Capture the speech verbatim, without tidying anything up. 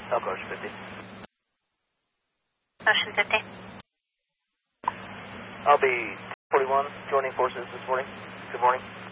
Falco Ocean fifty. Ocean fifty. I'll be forty-one, joining forces this morning. Good morning.